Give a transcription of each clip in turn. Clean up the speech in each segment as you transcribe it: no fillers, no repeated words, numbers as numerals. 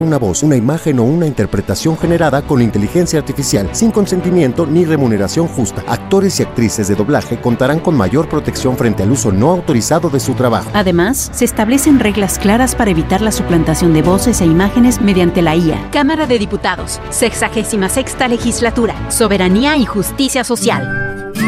Una voz, una imagen o una interpretación generada con inteligencia artificial, sin consentimiento ni remuneración justa. Actores y actrices de doblaje contarán con mayor protección frente al uso no autorizado de su trabajo. Además, se establecen reglas claras para evitar la suplantación de voces e imágenes mediante la IA. Cámara de Diputados, 66ª Legislatura, Soberanía y Justicia Social.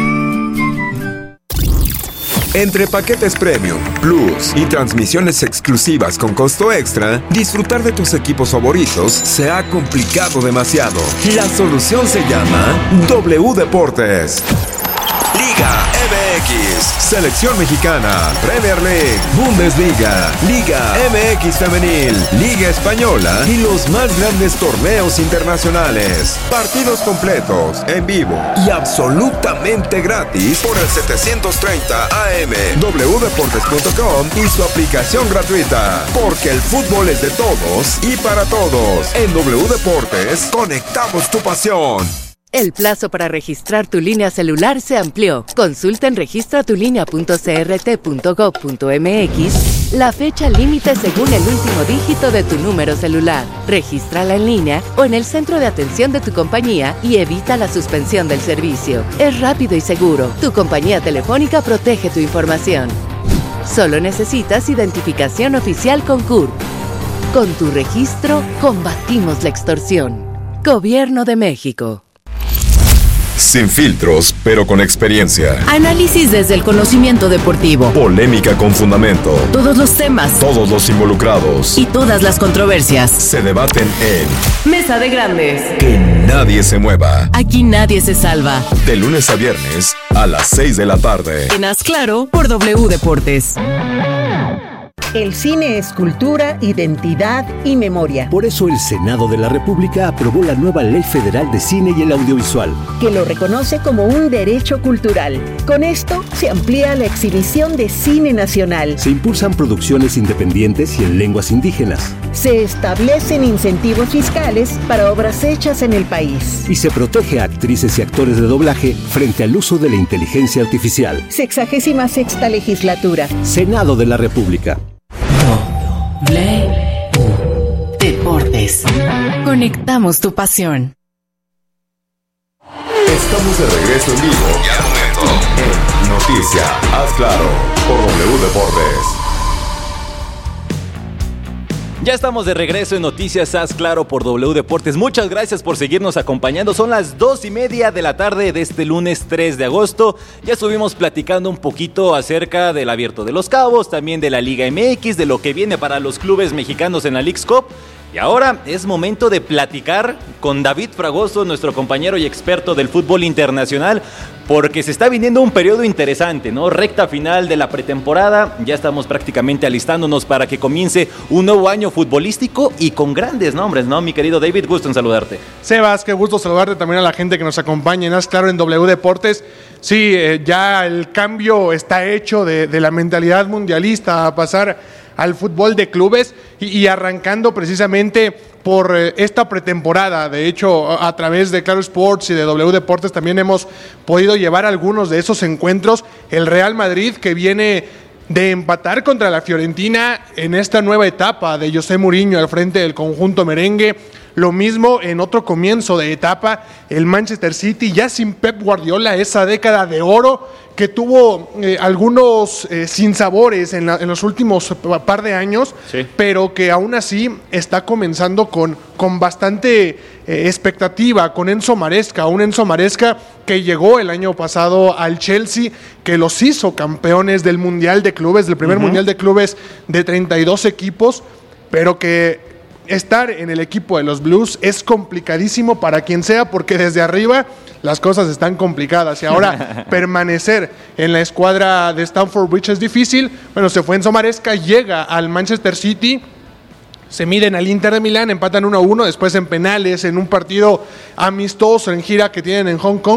Entre paquetes Premium, Plus y transmisiones exclusivas con costo extra, disfrutar de tus equipos favoritos se ha complicado demasiado. La solución se llama W Deportes. Liga MX, Selección Mexicana, Premier League, Bundesliga, Liga MX Femenil, Liga Española y los más grandes torneos internacionales. Partidos completos, en vivo y absolutamente gratis por el 730 AM, wdeportes.com y su aplicación gratuita. Porque el fútbol es de todos y para todos. En W Deportes, conectamos tu pasión. El plazo para registrar tu línea celular se amplió. Consulta en registratulinea.crt.gov.mx la fecha límite según el último dígito de tu número celular. Regístrala en línea o en el centro de atención de tu compañía y evita la suspensión del servicio. Es rápido y seguro. Tu compañía telefónica protege tu información. Solo necesitas identificación oficial con CURP. Con tu registro, combatimos la extorsión. Gobierno de México. Sin filtros, pero con experiencia. Análisis desde el conocimiento deportivo. Polémica con fundamento. Todos los temas. Todos los involucrados. Y todas las controversias. Se debaten en Mesa de Grandes. Que nadie se mueva. Aquí nadie se salva. De lunes a viernes a las 6 de la tarde. En Haz Claro por W Deportes. El cine es cultura, identidad y memoria. Por eso el Senado de la República aprobó la nueva Ley Federal de Cine y el Audiovisual, que lo reconoce como un derecho cultural. Con esto se amplía la exhibición de cine nacional. Se impulsan producciones independientes y en lenguas indígenas. Se establecen incentivos fiscales para obras hechas en el país. Y se protege a actrices y actores de doblaje frente al uso de la inteligencia artificial. 66ª Legislatura. Senado de la República. W Deportes. Conectamos tu pasión. Estamos de regreso en vivo y al momento en Noticia Haz Claro por W Deportes. Ya estamos de regreso en Noticias Haz Claro por W Deportes. Muchas gracias por seguirnos acompañando. Son las 2:30 de la tarde de este lunes 3 de agosto. Ya estuvimos platicando un poquito acerca del Abierto de los Cabos, también de la Liga MX, de lo que viene para los clubes mexicanos en la Leagues Cup. Y ahora es momento de platicar con David Fragoso, nuestro compañero y experto del fútbol internacional, porque se está viniendo un periodo interesante, ¿no? Recta final de la pretemporada, ya estamos prácticamente alistándonos para que comience un nuevo año futbolístico y con grandes nombres, ¿no? Mi querido David, gusto en saludarte. Sebas, qué gusto saludarte también a la gente que nos acompaña en Haz Claro en W Deportes. Sí, ya el cambio está hecho de la mentalidad mundialista a pasar al fútbol de clubes y arrancando precisamente por esta pretemporada. De hecho, a través de Claro Sports y de W Deportes también hemos podido llevar algunos de esos encuentros. El Real Madrid, que viene de empatar contra la Fiorentina en esta nueva etapa de José Mourinho al frente del conjunto merengue. Lo mismo en otro comienzo de etapa, el Manchester City, ya sin Pep Guardiola, esa década de oro que tuvo algunos sinsabores en los últimos par de años, sí, pero que aún así está comenzando con bastante expectativa, con Enzo Maresca, un Enzo Maresca que llegó el año pasado al Chelsea, que los hizo campeones del Mundial de Clubes, del primer Mundial de Clubes de 32 equipos, pero que estar en el equipo de los Blues es complicadísimo para quien sea, porque desde arriba las cosas están complicadas y ahora permanecer en la escuadra de Stamford Bridge es difícil. Bueno, se fue Enzo Maresca, llega al Manchester City, se miden al Inter de Milán, empatan 1-1, después en penales, en un partido amistoso en gira que tienen en Hong Kong,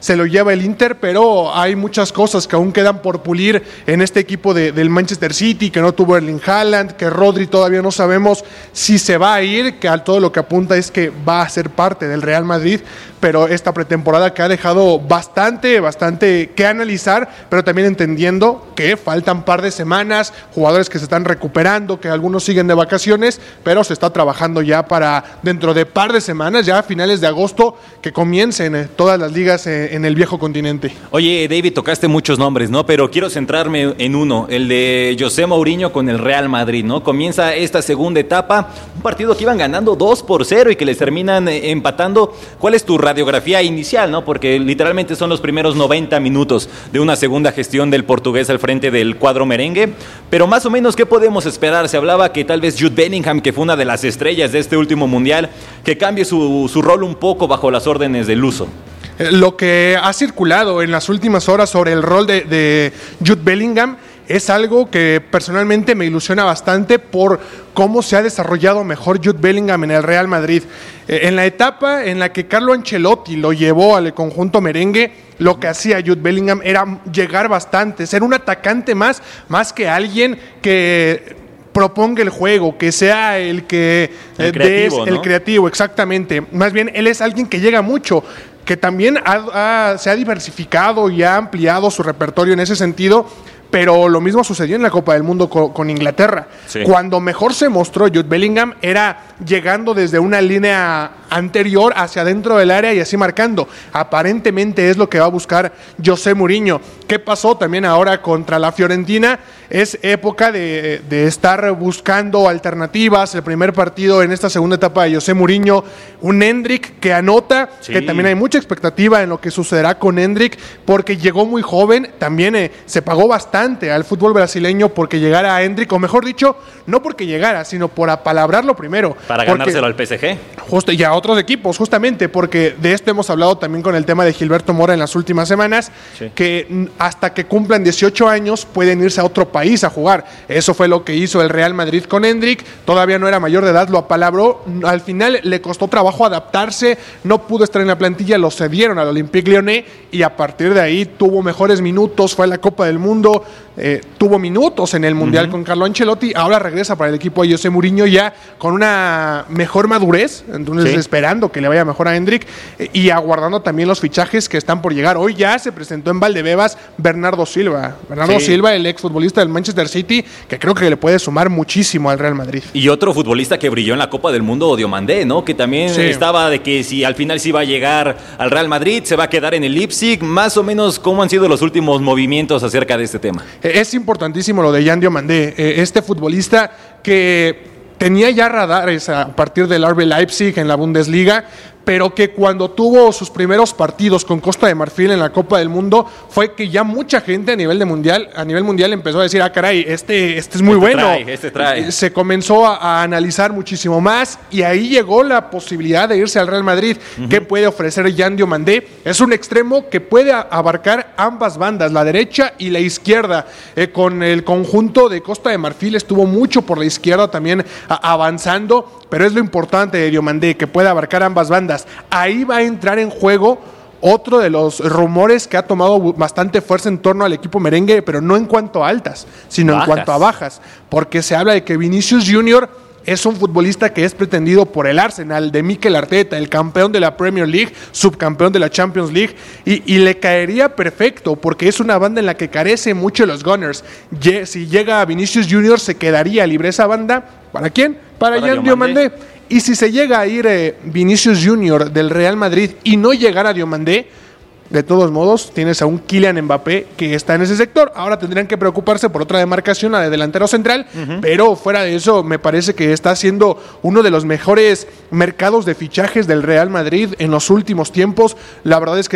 se lo lleva el Inter, pero hay muchas cosas que aún quedan por pulir en este equipo del Manchester City, que no tuvo Erling Haaland, que Rodri todavía no sabemos si se va a ir, que todo lo que apunta es que va a ser parte del Real Madrid, pero esta pretemporada que ha dejado bastante que analizar, pero también entendiendo que faltan un par de semanas, jugadores que se están recuperando, que algunos siguen de vacaciones, pero se está trabajando ya para dentro de par de semanas, ya a finales de agosto, que comiencen todas las ligas en el viejo continente. Oye, David, tocaste muchos nombres, ¿no? Pero quiero centrarme en uno, el de José Mourinho con el Real Madrid, ¿no? Comienza esta segunda etapa, un partido que iban ganando 2-0 y que les terminan empatando. ¿Cuál es tu radiografía inicial, no? Porque literalmente son los primeros 90 minutos de una segunda gestión del portugués al frente del cuadro merengue, pero más o menos, ¿qué podemos esperar? Se hablaba que tal vez Jude Bellingham, que fue una de las estrellas de este último mundial, que cambie su rol un poco bajo las órdenes del Luso. Lo que ha circulado en las últimas horas sobre el rol de Jude Bellingham es algo que personalmente me ilusiona bastante por cómo se ha desarrollado mejor Jude Bellingham en el Real Madrid. En la etapa en la que Carlo Ancelotti lo llevó al conjunto merengue, lo que hacía Jude Bellingham era llegar bastante, ser un atacante más que alguien que proponga el juego, que sea el que el creativo, el ¿no? creativo, exactamente. Más bien, él es alguien que llega mucho, que también se ha diversificado y ha ampliado su repertorio en ese sentido, pero lo mismo sucedió en la Copa del Mundo con Inglaterra. Sí. Cuando mejor se mostró Jude Bellingham era llegando desde una línea anterior hacia adentro del área y así marcando. Aparentemente es lo que va a buscar José Mourinho. ¿Qué pasó también ahora contra la Fiorentina? Es época de estar buscando alternativas. El primer partido en esta segunda etapa de José Mourinho, un Endrick que anota, sí, que también hay mucha expectativa en lo que sucederá con Endrick, porque llegó muy joven, también se pagó bastante al fútbol brasileño porque llegara a Endrick, o mejor dicho, no porque llegara, sino por apalabrarlo primero. Para ganárselo al PSG. Justo, y a otros equipos, justamente, porque de esto hemos hablado también con el tema de Gilberto Mora en las últimas semanas, sí, que hasta que cumplan 18 años pueden irse a otro país a jugar. Eso fue lo que hizo el Real Madrid con Endrick, todavía no era mayor de edad, lo apalabró, al final le costó trabajo adaptarse, no pudo estar en la plantilla, lo cedieron al Olympique Lyonnais y a partir de ahí tuvo mejores minutos, fue a la Copa del Mundo, tuvo minutos en el Mundial con Carlo Ancelotti, ahora regresa para el equipo de José Mourinho ya con una mejor madurez, entonces sí, esperando que le vaya mejor a Endrick y aguardando también los fichajes que están por llegar. Hoy ya se presentó en Valdebebas Bernardo Silva, el exfutbolista del Manchester City, que creo que le puede sumar muchísimo al Real Madrid. Y otro futbolista que brilló en la Copa del Mundo, Diomandé, ¿no? Que también estaba de que si al final sí va a llegar al Real Madrid, se va a quedar en el Leipzig. Más o menos, ¿cómo han sido los últimos movimientos acerca de este tema? Es importantísimo lo de Yan Diomandé, este futbolista que tenía ya radares a partir del RB Leipzig en la Bundesliga, pero que cuando tuvo sus primeros partidos con Costa de Marfil en la Copa del Mundo, fue que ya mucha gente a nivel mundial empezó a decir, caray, este es muy bueno. Trae. Se comenzó a analizar muchísimo más y ahí llegó la posibilidad de irse al Real Madrid. ¿Qué puede ofrecer Yan Diomandé? Es un extremo que puede abarcar ambas bandas, la derecha y la izquierda. Con el conjunto de Costa de Marfil estuvo mucho por la izquierda también avanzando, pero es lo importante de Diomandé, que puede abarcar ambas bandas. Ahí va a entrar en juego otro de los rumores que ha tomado bastante fuerza en torno al equipo merengue, pero no en cuanto a altas, sino en cuanto a bajas, porque se habla de que Vinicius Junior es un futbolista que es pretendido por el Arsenal de Mikel Arteta, el campeón de la Premier League, subcampeón de la Champions League, y le caería perfecto porque es una banda en la que carece mucho los Gunners. Si llega Vinicius Junior, se quedaría libre esa banda. ¿Para quién? Para Yan Diomandé. Y si se llega a ir Vinicius Junior del Real Madrid y no llegara Diomandé, de todos modos tienes a un Kylian Mbappé que está en ese sector. Ahora tendrían que preocuparse por otra demarcación, la de delantero central, pero fuera de eso me parece que está siendo uno de los mejores mercados de fichajes del Real Madrid en los últimos tiempos. La verdad es que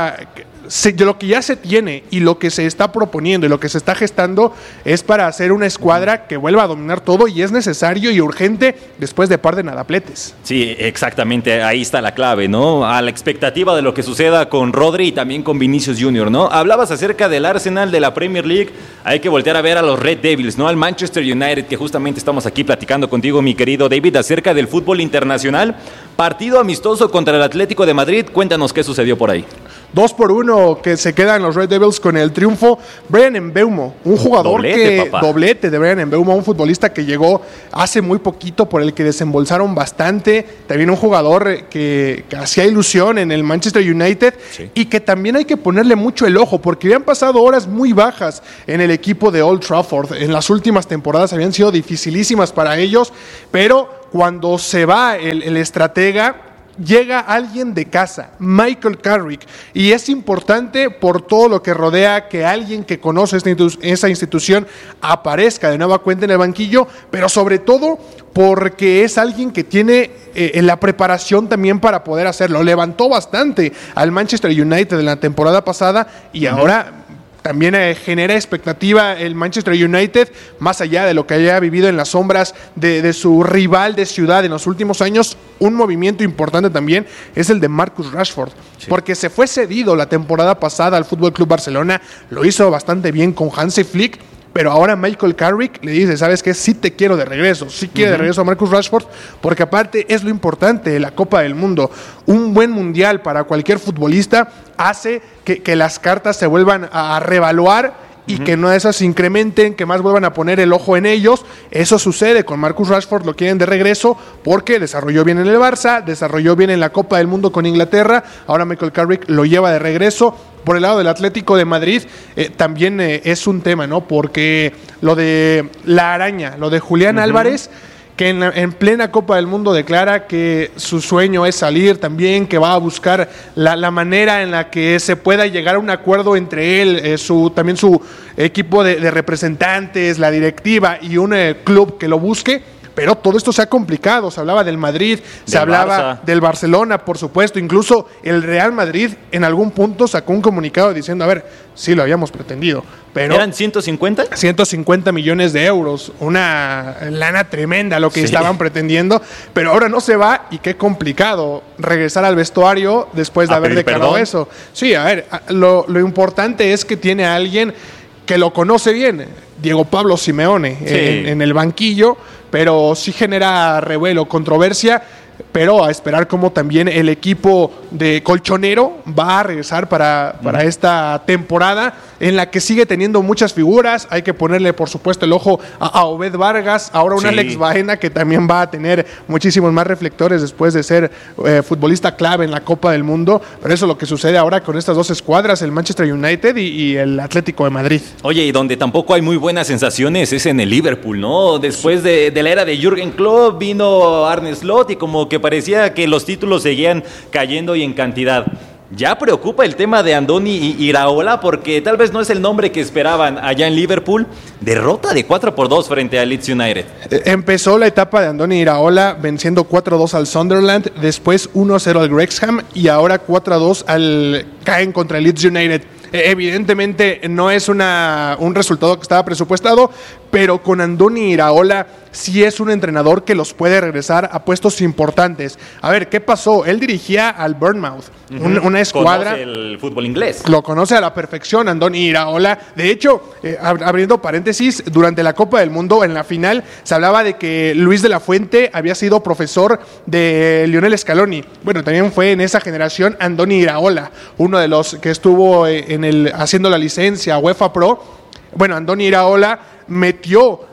de lo que ya se tiene y lo que se está proponiendo y lo que se está gestando es para hacer una escuadra que vuelva a dominar todo, y es necesario y urgente después de par de nadapletes. Sí, exactamente, ahí está la clave, ¿no? A la expectativa de lo que suceda con Rodri y también con Vinicius Junior, ¿no? Hablabas acerca del Arsenal de la Premier League, hay que voltear a ver a los Red Devils, ¿no? Al Manchester United, que justamente estamos aquí platicando contigo, mi querido David, acerca del fútbol internacional. Partido amistoso contra el Atlético de Madrid, cuéntanos qué sucedió por ahí. 2-1 que se quedan los Red Devils con el triunfo. Bryan Mbeumo, un jugador doblete de Bryan Mbeumo, un futbolista que llegó hace muy poquito, por el que desembolsaron bastante. También un jugador que hacía ilusión en el Manchester United, y que también hay que ponerle mucho el ojo, porque habían pasado horas muy bajas en el equipo de Old Trafford. En las últimas temporadas habían sido dificilísimas para ellos, pero cuando se va el estratega, llega alguien de casa, Michael Carrick, y es importante por todo lo que rodea que alguien que conoce esa institución aparezca de nueva cuenta en el banquillo, pero sobre todo porque es alguien que tiene la preparación también para poder hacerlo. Levantó bastante al Manchester United en la temporada pasada, y ahora también genera expectativa el Manchester United, más allá de lo que haya vivido en las sombras de su rival de ciudad en los últimos años. Un movimiento importante también es el de Marcus Rashford, porque se fue cedido la temporada pasada al FC Barcelona, lo hizo bastante bien con Hansi Flick, pero ahora Michael Carrick le dice, ¿sabes qué? Sí te quiero de regreso, sí quiere de regreso a Marcus Rashford, porque aparte es lo importante de la Copa del Mundo. Un buen mundial para cualquier futbolista hace que las cartas se vuelvan a reevaluar y que no esas se incrementen, que más vuelvan a poner el ojo en ellos. Eso sucede con Marcus Rashford, lo quieren de regreso porque desarrolló bien en el Barça, desarrolló bien en la Copa del Mundo con Inglaterra, ahora Michael Carrick lo lleva de regreso. Por el lado del Atlético de Madrid también es un tema, ¿no? Porque lo de la araña, lo de Julián Álvarez, que en plena Copa del Mundo declara que su sueño es salir también, que va a buscar la manera en la que se pueda llegar a un acuerdo entre él, también su equipo de representantes, la directiva y un club que lo busque. Pero todo esto se ha complicado. Se hablaba del Madrid, se hablaba del Barcelona, por supuesto. Incluso el Real Madrid en algún punto sacó un comunicado diciendo, a ver, sí lo habíamos pretendido, pero... ¿Eran 150? 150 millones de euros. Una lana tremenda lo que estaban pretendiendo. Pero ahora no se va, y qué complicado regresar al vestuario después de haber declarado eso. Sí, a ver, lo importante es que tiene a alguien que lo conoce bien, Diego Pablo Simeone, en el banquillo, pero sí genera revuelo, controversia, pero a esperar cómo también el equipo de colchonero va a regresar para esta temporada, en la que sigue teniendo muchas figuras. Hay que ponerle, por supuesto, el ojo a Obed Vargas, ahora un Alex Baena, que también va a tener muchísimos más reflectores después de ser futbolista clave en la Copa del Mundo. Pero eso es lo que sucede ahora con estas dos escuadras, el Manchester United y el Atlético de Madrid. Oye, y donde tampoco hay muy buenas sensaciones es en el Liverpool, ¿no? Después de la era de Jürgen Klopp vino Arne Slot, y como que parecía que los títulos seguían cayendo y en cantidad. Ya preocupa el tema de Andoni Iraola, porque tal vez no es el nombre que esperaban allá en Liverpool. Derrota de 4-2 frente a Leeds United. Empezó la etapa de Andoni Iraola venciendo 4-2 al Sunderland, después 1-0 al Wrexham, y ahora 4-2 caen contra el Leeds United. Evidentemente no es un resultado que estaba presupuestado, pero con Andoni Iraola sí es un entrenador que los puede regresar a puestos importantes. A ver, ¿qué pasó? Él dirigía al Bournemouth, una escuadra. Conoce el fútbol inglés. Lo conoce a la perfección Andoni Iraola. De hecho, abriendo paréntesis, durante la Copa del Mundo, en la final, se hablaba de que Luis de la Fuente había sido profesor de Lionel Scaloni. Bueno, también fue en esa generación Andoni Iraola, uno de los que estuvo haciendo la licencia UEFA Pro. Bueno, Andoni Iraola metió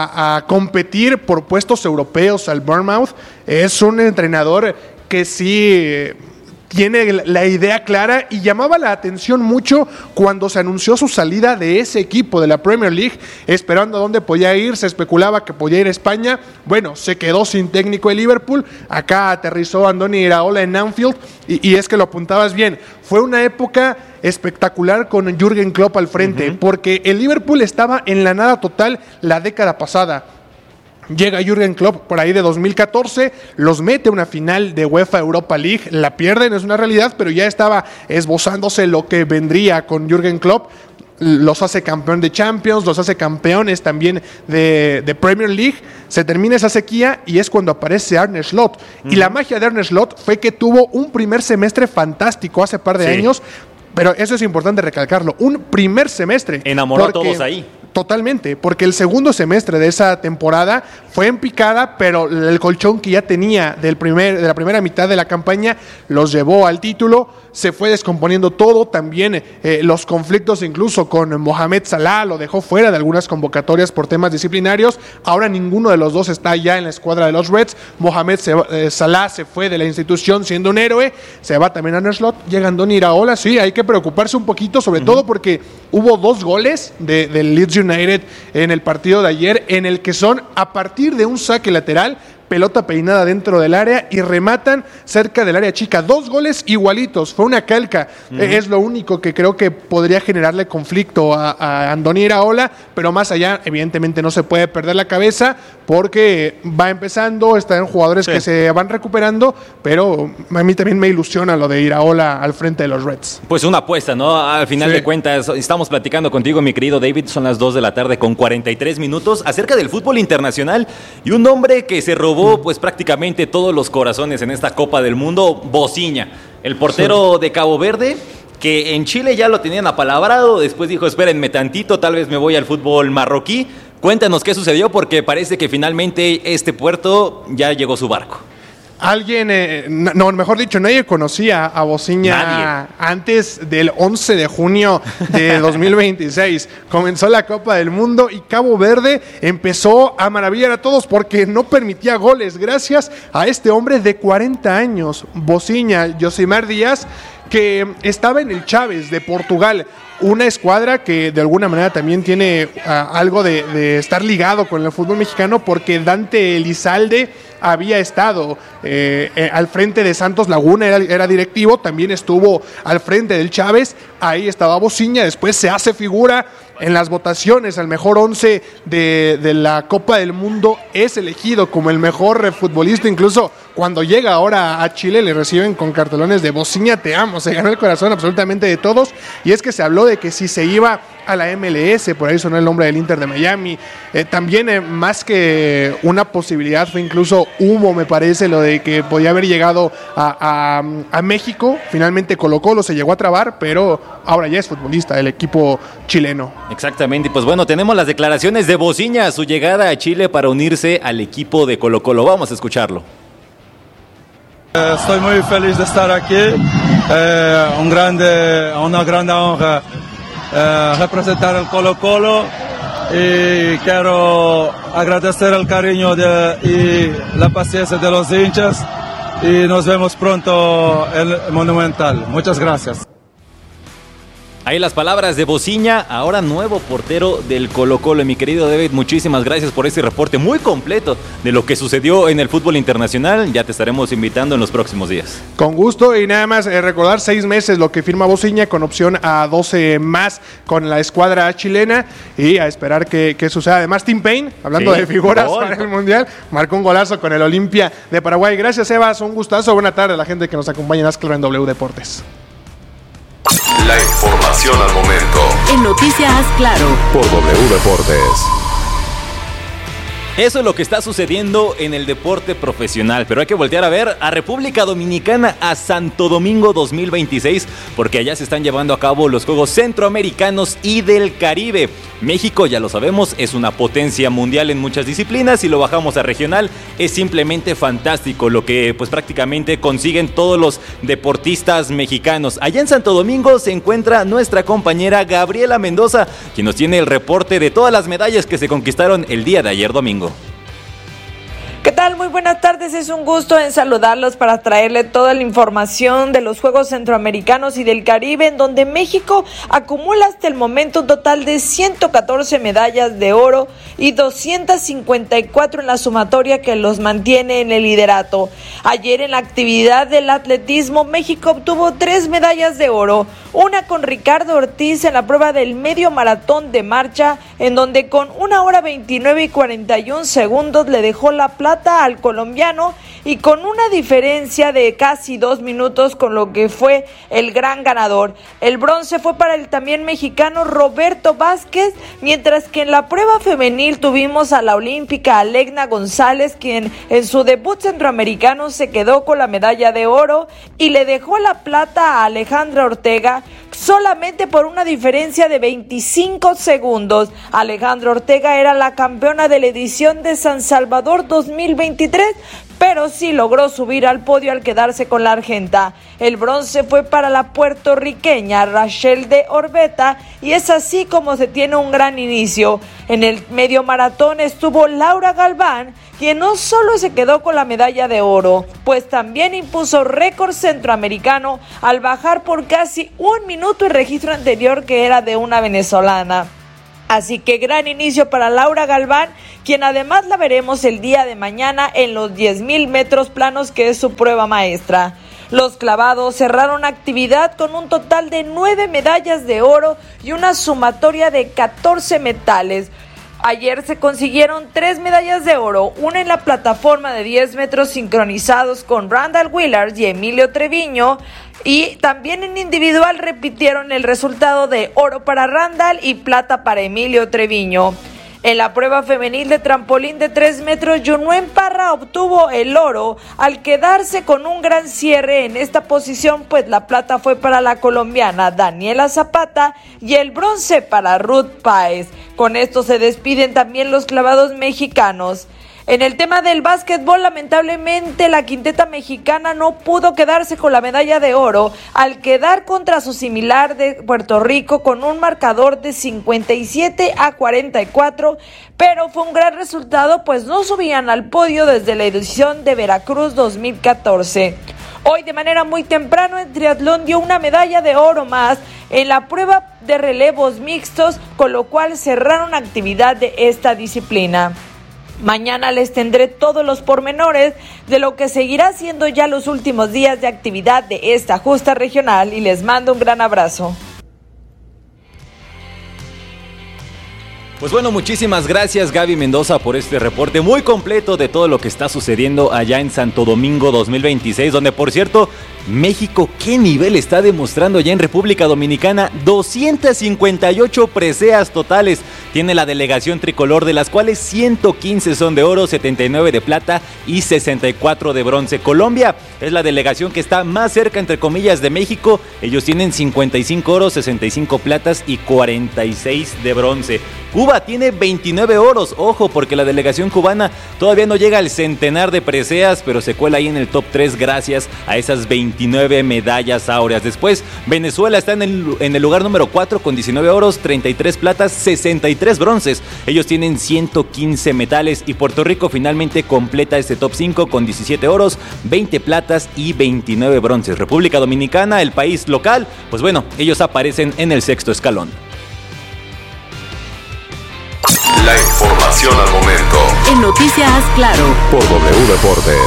a competir por puestos europeos al Bournemouth. Es un entrenador que sí tiene la idea clara, y llamaba la atención mucho cuando se anunció su salida de ese equipo de la Premier League, esperando a dónde podía ir. Se especulaba que podía ir a España. Bueno, se quedó sin técnico de Liverpool. Acá aterrizó Andoni Iraola en Anfield, y es que lo apuntabas bien. Fue una época espectacular con Jürgen Klopp al frente, porque el Liverpool estaba en la nada total la década pasada. Llega Jürgen Klopp por ahí de 2014, los mete a una final de UEFA Europa League, la pierden, es una realidad, pero ya estaba esbozándose lo que vendría con Jürgen Klopp. Los hace campeón de Champions, los hace campeones también de Premier League. Se termina esa sequía y es cuando aparece Arne Slot. Y la magia de Arne Slot fue que tuvo un primer semestre fantástico hace par de años. Pero eso es importante recalcarlo, un primer semestre. Enamoró a todos ahí. Totalmente, porque el segundo semestre de esa temporada fue en picada, pero el colchón que ya tenía de la primera mitad de la campaña los llevó al título. Se fue descomponiendo todo, también los conflictos incluso con Mohamed Salah lo dejó fuera de algunas convocatorias por temas disciplinarios. Ahora ninguno de los dos está ya en la escuadra de los Reds. Mohamed Salah se fue de la institución siendo un héroe, se va también a Arne Slot, llega Andoni Iraola. Sí, hay que preocuparse un poquito, sobre todo porque hubo 2 goles del Leeds United en el partido de ayer, en el que son a partir de un saque lateral, pelota peinada dentro del área y rematan cerca del área chica. 2 goles igualitos, fue una calca. Es lo único que creo que podría generarle conflicto a Andoni Iraola, pero más allá, evidentemente no se puede perder la cabeza porque va empezando, están jugadores que se van recuperando, pero a mí también me ilusiona lo de Iraola al frente de los Reds. Pues una apuesta, ¿no? Al final de cuentas, estamos platicando contigo, mi querido David, son las 2 de la tarde con 43 minutos, acerca del fútbol internacional y un hombre que se robó pues prácticamente todos los corazones en esta Copa del Mundo, Boziña, el portero de Cabo Verde, que en Chile ya lo tenían apalabrado, después dijo, espérenme tantito, tal vez me voy al fútbol marroquí. Cuéntanos qué sucedió, porque parece que finalmente este puerto ya llegó su barco. Mejor dicho, nadie conocía a Boziña antes del 11 de junio de 2026. Comenzó la Copa del Mundo y Cabo Verde empezó a maravillar a todos porque no permitía goles gracias a este hombre de 40 años, Boziña, Josimar Díaz, que estaba en el Chaves de Portugal, una escuadra que de alguna manera también tiene algo de estar ligado con el fútbol mexicano, porque Dante Elizalde había estado al frente de Santos Laguna, era directivo, también estuvo al frente del Chaves, ahí estaba Boziña, después se hace figura en las votaciones al mejor 11 de la Copa del Mundo, es elegido como el mejor futbolista, incluso cuando llega ahora a Chile le reciben con cartelones de Boziña te amo, se ganó el corazón absolutamente de todos, y es que se habló de que si se iba a la MLS, por ahí sonó el nombre del Inter de Miami, también más que una posibilidad fue incluso humo, me parece, lo de que podía haber llegado a México, finalmente Colo-Colo se llegó a trabar, pero ahora ya es futbolista del equipo chileno. Exactamente, pues bueno, tenemos las declaraciones de Boziña, su llegada a Chile para unirse al equipo de Colo-Colo, vamos a escucharlo. Estoy muy feliz de estar aquí, una grande honra representar el Colo-Colo y quiero agradecer el cariño y la paciencia de los hinchas y nos vemos pronto en el Monumental. Muchas gracias. Ahí las palabras de Boziña, ahora nuevo portero del Colo-Colo. Mi querido David, muchísimas gracias por este reporte muy completo de lo que sucedió en el fútbol internacional. Ya te estaremos invitando en los próximos días. Con gusto, y nada más recordar 6 meses lo que firma Boziña con opción a 12 más con la escuadra chilena y a esperar que suceda. Además, Tim Payne, hablando de figuras para el Mundial, marcó un golazo con el Olimpia de Paraguay. Gracias, Sebas, un gustazo. Buena tarde a la gente que nos acompaña en Asclar en W Deportes. La información al momento. En Noticias Claro. Por W Deportes. Eso es lo que está sucediendo en el deporte profesional, pero hay que voltear a ver a República Dominicana, a Santo Domingo 2026, porque allá se están llevando a cabo los Juegos Centroamericanos y del Caribe. México, ya lo sabemos, es una potencia mundial en muchas disciplinas, y lo bajamos a regional, es simplemente fantástico lo que pues prácticamente consiguen todos los deportistas mexicanos. Allá en Santo Domingo se encuentra nuestra compañera Gabriela Mendoza, quien nos tiene el reporte de todas las medallas que se conquistaron el día de ayer domingo. ¿Qué tal? Muy buenas tardes, es un gusto en saludarlos para traerle toda la información de los Juegos Centroamericanos y del Caribe, en donde México acumula hasta el momento un total de 114 medallas de oro y 254 en la sumatoria que los mantiene en el liderato. Ayer en la actividad del atletismo, México obtuvo 3 medallas de oro, una con Ricardo Ortiz en la prueba del medio maratón de marcha, en donde con 1 hora 29 y 41 segundos le dejó la plata al colombiano, y con una diferencia de casi 2 minutos, con lo que fue el gran ganador. El bronce fue para el también mexicano Roberto Vázquez, mientras que en la prueba femenil tuvimos a la olímpica Alegna González, quien en su debut centroamericano se quedó con la medalla de oro y le dejó la plata a Alejandra Ortega, solamente por una diferencia de 25 segundos. Alejandra Ortega era la campeona de la edición de San Salvador 2023, pero sí logró subir al podio al quedarse con la argenta. El bronce fue para la puertorriqueña Rachel de Orbeta y es así como se tiene un gran inicio. En el medio maratón estuvo Laura Galván, quien no solo se quedó con la medalla de oro, pues también impuso récord centroamericano al bajar por casi 1 minuto el registro anterior, que era de una venezolana. Así que gran inicio para Laura Galván, quien además la veremos el día de mañana en los 10,000 metros planos, que es su prueba maestra. Los clavados cerraron actividad con un total de 9 medallas de oro y una sumatoria de 14 metales. Ayer se consiguieron 3 medallas de oro, una en la plataforma de 10 metros sincronizados con Randall Willard y Emilio Treviño, y también en individual repitieron el resultado de oro para Randall y plata para Emilio Treviño. En la prueba femenil de trampolín de 3 metros, Yunuen Parra obtuvo el oro al quedarse con un gran cierre en esta posición, pues la plata fue para la colombiana Daniela Zapata y el bronce para Ruth Páez. Con esto se despiden también los clavados mexicanos. En el tema del básquetbol, lamentablemente la quinteta mexicana no pudo quedarse con la medalla de oro al quedar contra su similar de Puerto Rico con un marcador de 57-44, pero fue un gran resultado, pues no subían al podio desde la edición de Veracruz 2014. Hoy, de manera muy temprano, el triatlón dio una medalla de oro más en la prueba de relevos mixtos, con lo cual cerraron actividad de esta disciplina. Mañana les tendré todos los pormenores de lo que seguirá siendo ya los últimos días de actividad de esta justa regional y les mando un gran abrazo. Pues bueno, muchísimas gracias Gaby Mendoza por este reporte muy completo de todo lo que está sucediendo allá en Santo Domingo 2026, donde por cierto, México, ¿qué nivel está demostrando allá en República Dominicana? 258 preseas totales tiene la delegación tricolor, de las cuales 115 son de oro, 79 de plata y 64 de bronce. Colombia es la delegación que está más cerca, entre comillas, de México. Ellos tienen 55 oros, 65 platas y 46 de bronce. Cuba tiene 29 oros, ojo, porque la delegación cubana todavía no llega al centenar de preseas, pero se cuela ahí en el top 3 gracias a esas 29 medallas áureas. Después, Venezuela está en el lugar número 4 con 19 oros, 33 platas, 63 bronces. Ellos tienen 115 metales y Puerto Rico finalmente completa este top 5 con 17 oros, 20 platas y 29 bronces. República Dominicana, el país local, pues bueno, ellos aparecen en el sexto escalón. La información al momento. En Noticias Claro. Por W Deportes.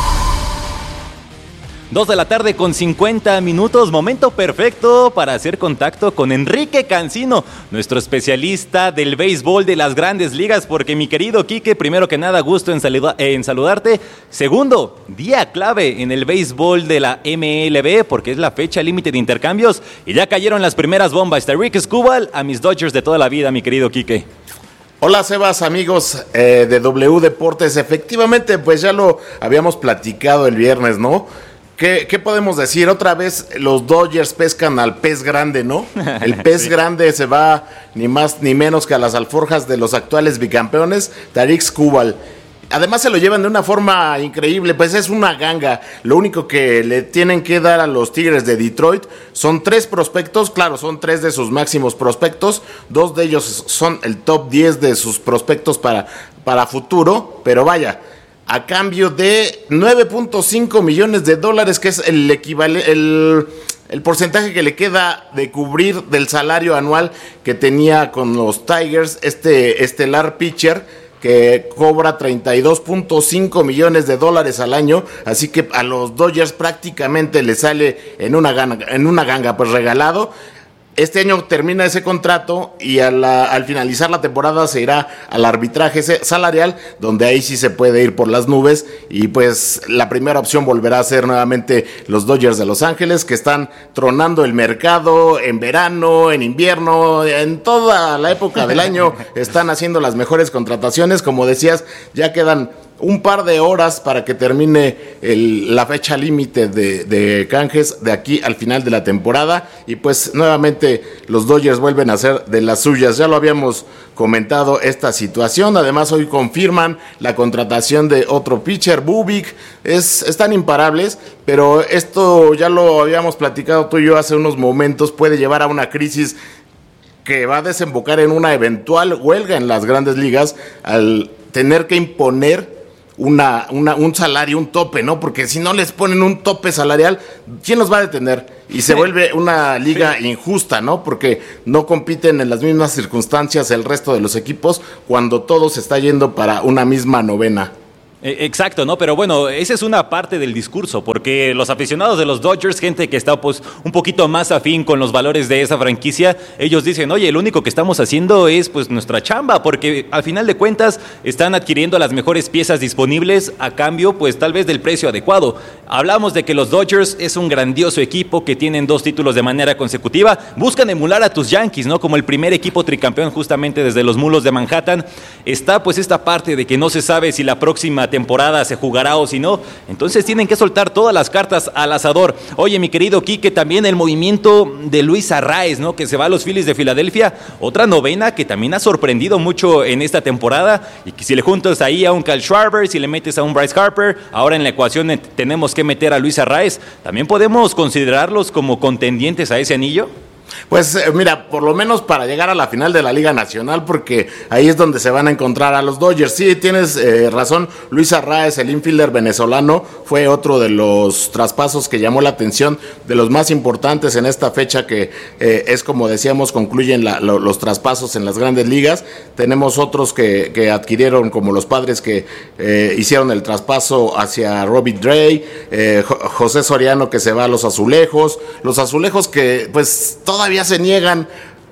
2 de la tarde con 50 minutos, momento perfecto para hacer contacto con Enrique Cancino, nuestro especialista del béisbol de las grandes ligas, porque mi querido Quique, primero que nada, gusto en saludarte. Segundo, día clave en el béisbol de la MLB, porque es la fecha límite de intercambios y ya cayeron las primeras bombas. Tarik Skubal a mis Dodgers de toda la vida, mi querido Quique. Hola Sebas, amigos de W Deportes. Efectivamente, pues ya lo habíamos platicado el viernes, ¿no? ¿Qué podemos decir? Otra vez los Dodgers pescan al pez grande, ¿no? El pez sí. Grande se va ni más ni menos que a las alforjas de los actuales bicampeones, Tarik Skubal. Además se lo llevan de una forma increíble, pues es una ganga. Lo único que le tienen que dar a los Tigres de Detroit son 3 prospectos, claro, son 3 de sus máximos prospectos, 2 de ellos son el top 10 de sus prospectos para futuro, pero vaya, a cambio de $9.5 millones, que es el equivalente, el porcentaje que le queda de cubrir del salario anual que tenía con los Tigers, este estelar pitcher, que cobra $32.5 millones al año, así que a los Dodgers prácticamente le sale en una ganga, pues regalado. Este año termina ese contrato y al finalizar la temporada se irá al arbitraje salarial, donde ahí sí se puede ir por las nubes, y pues la primera opción volverá a ser nuevamente los Dodgers de Los Ángeles, que están tronando el mercado en verano, en invierno, en toda la época del año están haciendo las mejores contrataciones. Como decías, ya quedan un par de horas para que termine la fecha límite de canjes de aquí al final de la temporada, y pues nuevamente los Dodgers vuelven a hacer de las suyas. Ya lo habíamos comentado esta situación. Además hoy confirman la contratación de otro pitcher, Bubik. Están imparables, pero esto ya lo habíamos platicado tú y yo hace unos momentos, puede llevar a una crisis que va a desembocar en una eventual huelga en las grandes ligas al tener que imponer un salario, un tope, ¿no? Porque si no les ponen un tope salarial, ¿quién los va a detener? Y se vuelve una liga injusta, ¿no? Porque no compiten en las mismas circunstancias el resto de los equipos cuando todo se está yendo para una misma novena. Exacto, ¿no? Pero bueno, esa es una parte del discurso, porque los aficionados de los Dodgers, gente que está pues un poquito más afín con los valores de esa franquicia, ellos dicen, oye, lo único que estamos haciendo es pues nuestra chamba, porque al final de cuentas están adquiriendo las mejores piezas disponibles a cambio pues tal vez del precio adecuado. Hablamos de que los Dodgers es un grandioso equipo que tienen 2 títulos de manera consecutiva, buscan emular a tus Yankees, ¿no? Como el primer equipo tricampeón justamente desde los Mulos de Manhattan. Está pues esta parte de que no se sabe si la próxima temporada se jugará o si no, entonces tienen que soltar todas las cartas al asador. Oye, mi querido Quique, también el movimiento de Luis Arraez, ¿no? Que se va a los Phillies de Filadelfia, otra novena que también ha sorprendido mucho en esta temporada, y que si le juntas ahí a un Kyle Schwarber, si le metes a un Bryce Harper, ahora en la ecuación tenemos que meter a Luis Arraez, ¿también podemos considerarlos como contendientes a ese anillo? Pues mira, por lo menos para llegar a la final de la Liga Nacional, porque ahí es donde se van a encontrar a los Dodgers. Sí, tienes razón, Luis Arraez, el infielder venezolano, fue otro de los traspasos que llamó la atención, de los más importantes en esta fecha, que es como decíamos, concluyen los traspasos en las grandes ligas. Tenemos otros que adquirieron, como los Padres que hicieron el traspaso hacia Robbie Ray, José Soriano que se va a los Azulejos que pues todavía se niegan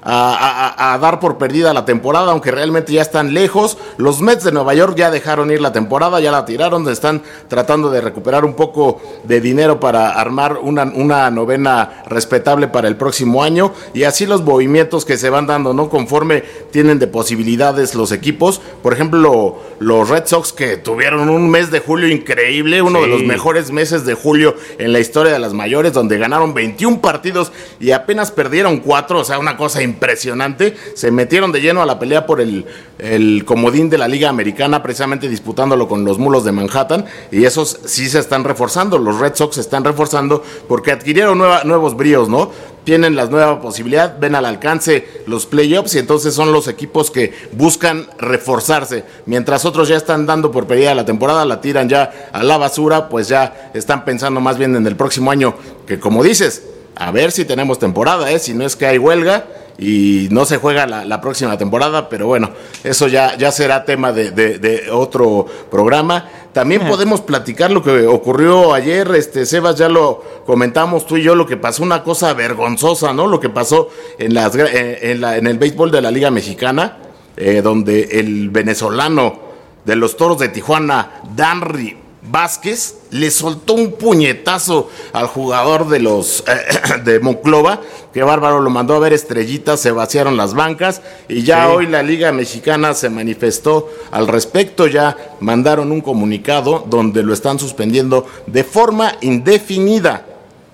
a dar por perdida la temporada, aunque realmente ya están lejos. Los Mets de Nueva York ya dejaron ir la temporada, ya la tiraron, están tratando de recuperar un poco de dinero para armar una novena respetable para el próximo año, y así los movimientos que se van dando, ¿no? Conforme tienen de posibilidades los equipos. Por ejemplo, los Red Sox, que tuvieron un mes de julio increíble, uno de los mejores meses de julio en la historia de las mayores, donde ganaron 21 partidos y apenas perdieron 4, o sea, una cosa impresionante. Se metieron de lleno a la pelea por el comodín de la Liga Americana, precisamente disputándolo con los Mulos de Manhattan, y esos sí se están reforzando. Los Red Sox se están reforzando porque adquirieron nuevos bríos, ¿no? Tienen la nueva posibilidad, ven al alcance los playoffs, y entonces son los equipos que buscan reforzarse. Mientras otros ya están dando por perdida la temporada, la tiran ya a la basura, pues ya están pensando más bien en el próximo año, que como dices, a ver si tenemos temporada, si no es que hay huelga y no se juega la próxima temporada, pero bueno, eso ya será tema de otro programa. También podemos platicar lo que ocurrió ayer, Sebas, ya lo comentamos tú y yo, lo que pasó, una cosa vergonzosa, ¿no? Lo que pasó en el béisbol de la Liga Mexicana, donde el venezolano de los Toros de Tijuana, Danry Vázquez, le soltó un puñetazo al jugador de los de Monclova. Qué bárbaro, lo mandó a ver estrellitas, se vaciaron las bancas, y ya hoy la Liga Mexicana se manifestó al respecto. Ya mandaron un comunicado donde lo están suspendiendo de forma indefinida.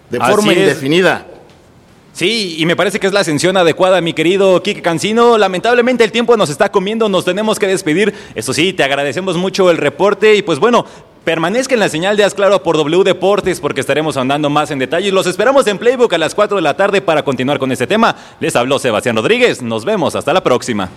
Sí, y me parece que es la ascensión adecuada, mi querido Quique Cancino. Lamentablemente el tiempo nos está comiendo, nos tenemos que despedir. Eso sí, te agradecemos mucho el reporte, y pues bueno, permanezca en la señal de Haz Claro por W Deportes, porque estaremos andando más en detalle. Los esperamos en Playbook a las 4 de la tarde para continuar con este tema. Les habló Sebastián Rodríguez. Nos vemos. Hasta la próxima.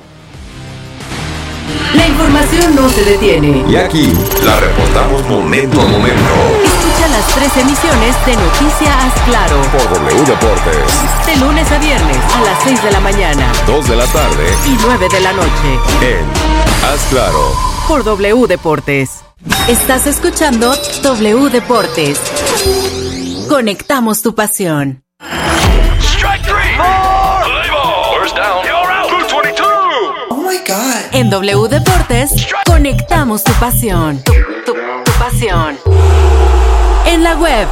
La información no se detiene. Y aquí la reportamos momento a momento. Escucha las 3 emisiones de Noticia Haz Claro por W Deportes. De lunes a viernes a las 6 de la mañana, 2 de la tarde y 9 de la noche. En Haz Claro por W Deportes. Estás escuchando W Deportes. Conectamos tu pasión. Strike three. Play ball. First down. You're out. Blue 22. Oh my God. En W Deportes, conectamos tu pasión. Tu pasión. En la web.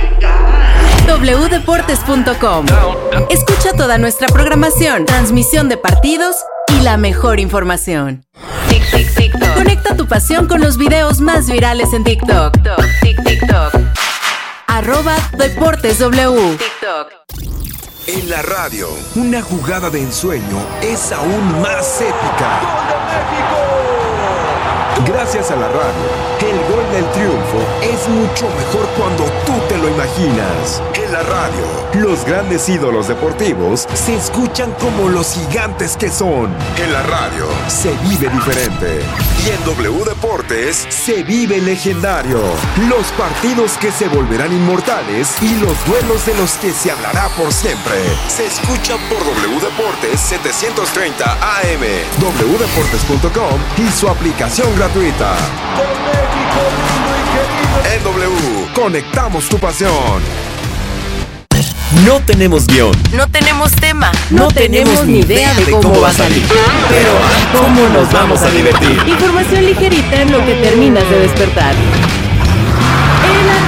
wdeportes.com. Escucha toda nuestra programación, transmisión de partidos y la mejor información. Conecta tu pasión con los videos más virales en TikTok. @DeportesW. En la radio, una jugada de ensueño es aún más épica. Gracias a la radio, el gol del triunfo es mucho mejor cuando tú te lo imaginas. En la radio, los grandes ídolos deportivos se escuchan como los gigantes que son. En la radio, se vive diferente. Y en W Deportes, se vive legendario. Los partidos que se volverán inmortales y los duelos de los que se hablará por siempre. Se escucha por W Deportes 730 AM, wdeportes.com y su aplicación gratuita. En W, conectamos tu pasión. No tenemos guión. No tenemos tema. No tenemos ni idea de cómo va a salir. Pero ¿cómo nos vamos a divertir? Información ligerita en lo que terminas de despertar. En la